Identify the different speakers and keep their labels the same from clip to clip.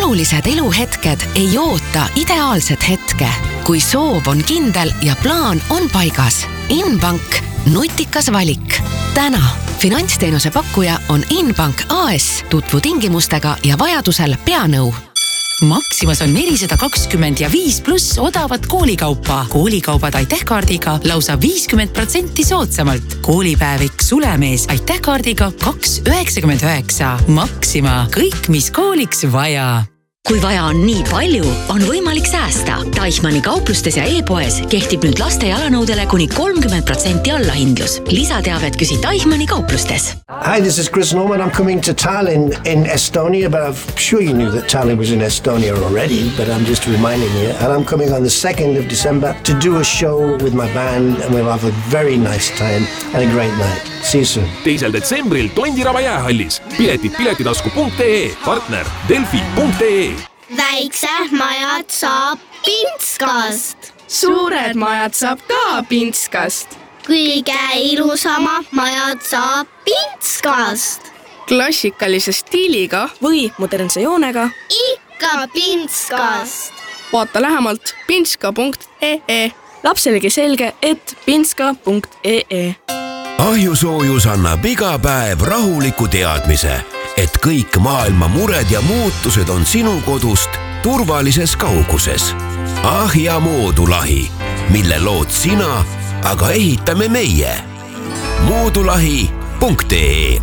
Speaker 1: olulised eluhetked ei oota ideaalset hetke. Kui soov on kindel ja plaan on paigas. Inbank, nutikas valik. Täna finantsteenuse pakkuja on Inbank AS. Tutvu tingimustega ja vajadusel peanõu.
Speaker 2: Maximas on 420 ja 5+ odavat koolikaupa. Koolikaubad Aiteh-kaardiga lausa 50% soodsamalt. Koolipäevik Sulemees Aiteh-kaardiga 2,99. Maxima, kõik mis kooliks vaja.
Speaker 3: Kui vaja on nii palju, on võimalik säästa. Deichmanni kauplustes ja e-poes kehtib nüüd laste jalanõudele kuni 30% allahindlus. Lisateavet küsi Deichmanni kauplustes.
Speaker 4: Hi, this is Chris Norman. I'm coming to Tallinn in Estonia, but I'm sure you knew that Tallinn was in Estonia already, but I'm just reminding you. And I'm coming on the 2nd of December to do a show with my band, and we'll have a very nice time and a great night. See you soon.
Speaker 5: 2. detsembril Tondiraba jäähallis. Piletid piletitasku.ee, partner Delfi.ee.
Speaker 6: Väiksed majad saab Pintskast.
Speaker 7: Suured majad saab ka Pintskast.
Speaker 6: Kõige ilusama majad saab Pintskast.
Speaker 7: Klassikalise stiiliga või modernse joonega.
Speaker 6: Ikka Pintskast.
Speaker 7: Vaata lähemalt pintska.ee. Lapselegi selge, et pintska.ee.
Speaker 8: Ahjusoojus annab iga päev rahuliku teadmise, et kõik maailma mured ja muutused on sinu kodust turvalises kauguses. Ahja Moodulahi, mille lood sina, aga ehitame meie. Moodulahi.ee.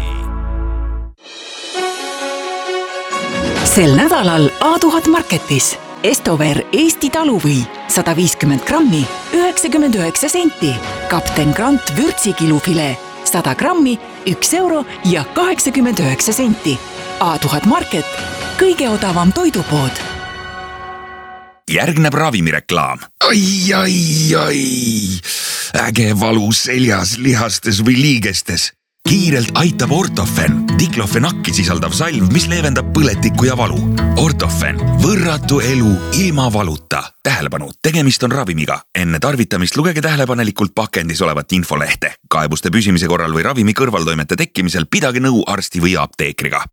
Speaker 2: Sel nädalal A1000 Marketis Estover Eesti taluvõi 150 grammi 99 senti. Kapten Grant vürtsikilufile 100 grammi 1 euro ja 89 senti. A1000 Market, kõige odavam toidupood.
Speaker 9: Järgneb ravimireklaam. Ai. Äge valu seljas, lihastes või liigestes. Kiirelt aitab Ortofen, diklofenakki sisaldav salv, mis leevendab põletikku ja valu. Ortofen, võrratu elu ilma valuta. Tähelepanu, tegemist on ravimiga. Enne tarvitamist lugege tähelepanelikult pakendis olevat infolehte. Kaebuste püsimise korral või ravimi kõrvaltoimete tekkimisel pidage nõu arsti või apteekriga.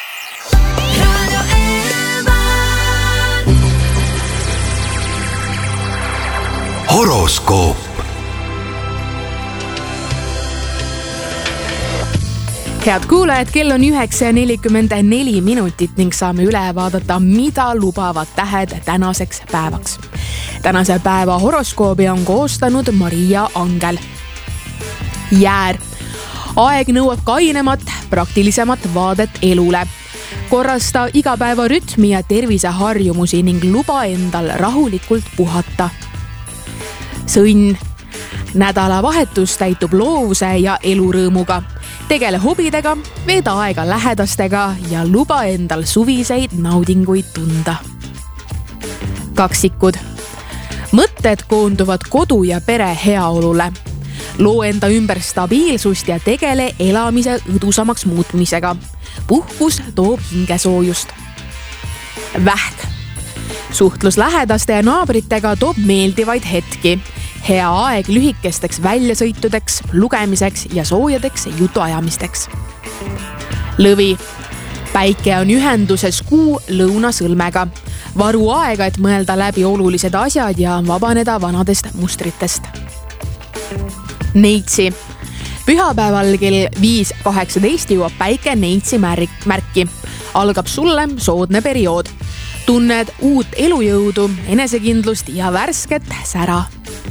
Speaker 8: Horoskoop.
Speaker 10: Head kuulajad, kell on 9:44 ning saame üle vaadata, mida lubavad tähed tänaseks päevaks. Tänase päeva horoskoobi on koostanud Maria Angel. Jäär. Aeg nõuab kainemat, praktilisemat vaadet elule. Korrasta igapäeva rütmi ja terviseharjumusi ning luba endal rahulikult puhata. Sõnn. Nädalavahetus täitub loovuse ja elurõõmuga. Tegele hobidega, veeda aega lähedastega ja luba endal suviseid naudinguid tunda. Kaksikud. Mõtted koonduvad kodu ja pere heaolule. Loo enda ümber stabiilsust ja tegele elamise õdusamaks muutmisega. Puhkus toob hingesoojust. Vähk. Suhtlus lähedaste ja naabritega toob meeldivaid hetki. Hea aeg lühikesteks väljasõitudeks, lugemiseks ja soojadeks jutuajamisteks. Lõvi. Päike on ühenduses kuu lõunasõlmega. Varu aega, et mõelda läbi olulised asjad ja vabaneda vanadest mustritest. Neitsi. Pühapäeval kell 5:18 jõuab päike Neitsi märki. Algab sulle soodne periood. Tunned uut elujõudu, enesekindlust ja värsket sära.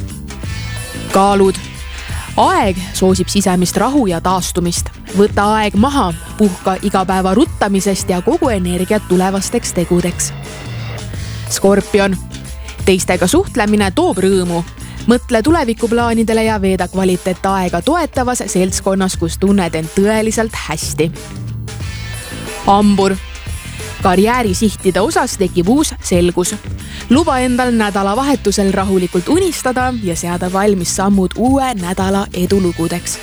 Speaker 10: Kaalud. Aeg soosib sisemist rahu ja taastumist. Võta aeg maha, puhka igapäeva ruttamisest ja kogu energiat tulevasteks tegudeks. Skorpion. Teistega suhtlemine toob rõõmu. Mõtle tulevikuplaanidele ja veeda kvaliteetaega toetavas seltskonnas, kus tunned end tõeliselt hästi. Hambur. Karjäärisihtide osas tekib uus selgus. Luba endal nädalavahetusel rahulikult unistada ja seada valmis sammud uue nädala edulugudeks.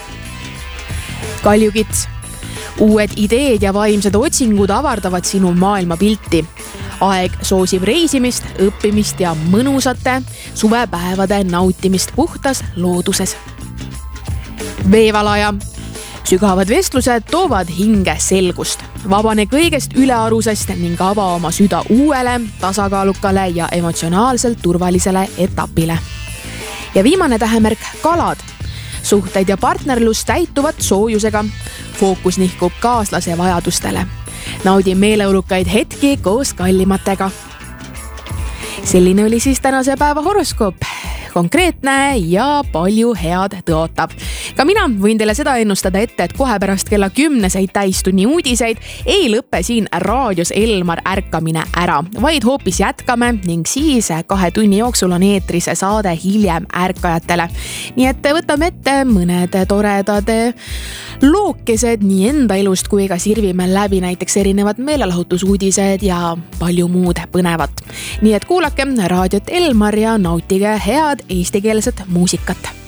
Speaker 10: Kaljukits. Uued ideed ja vaimsed otsingud avardavad sinu maailmapilti. Aeg soosib reisimist, õppimist ja mõnusate suvepäevade nautimist puhtas looduses. Veevalaja. Sügavad vestlused toovad hinge selgust. Vabane kõigest ülearusest ning ava oma süda uuele, tasakaalukale ja emotsionaalselt turvalisele etapile. Ja viimane tähemärk, kalad. Suhteid ja partnerlus täituvad soojusega. Fookus nihkub kaaslase vajadustele. Naudi meeleolukaid hetki koos kallimatega. Selline oli siis tänase päeva horoskoop. Konkreetne ja palju head tõotab. Ka mina võin teile seda ennustada ette, et kohe pärast kella 10 täistunni uudiseid ei lõppe siin raadios Elmar ärkamine ära, vaid hoopis jätkame ning siis 2 tunni jooksul on eetris saade Hiljem ärkajatele. Nii et võtame ette mõned toredad lookesed nii enda elust kui ka sirvime läbi näiteks erinevad meelelahutusuudised ja palju muud põnevat. Nii et kuulake raadiot Elmar ja nautige head eestikeelset muusikat.